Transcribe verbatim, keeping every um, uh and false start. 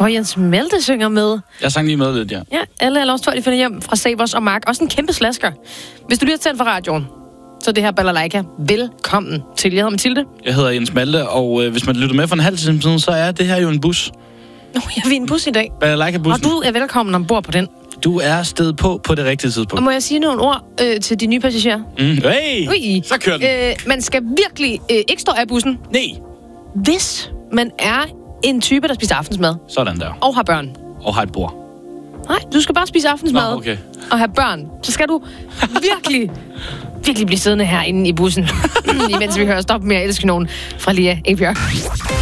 hvor Jens Malte synger med. Jeg sang lige med lidt, ja. Ja, alle er også tøj, de finder hjem fra Savers og Mark. Også en kæmpe slasker. Hvis du lige har tændt for radioen, så det her Balalaika. Velkommen til. Jeg hedder Mathilde. Jeg hedder Jens Malte, og øh, hvis man lytter med for en halv time siden, så er det her jo en bus. Nå, jeg er i en bus i dag. Balalaika-bussen. Og du er velkommen ombord på den. Du er sted på på det rigtige tidspunkt. Og må jeg sige nogle ord øh, til de nye passagerer? Mm. Hey! Ui. Så kører den. Øh, man skal virkelig øh, ikke stå af bussen, Nej. hvis man er en type, der spiser aftensmad. Sådan der. Og har børn. Og har et bord. Nej, du skal bare spise aftensmad. Nå, okay. Og have børn. Så skal du virkelig, virkelig blive siddende herinde i bussen, imens vi hører Stop med at elske nogen fra Lia Ebjerg.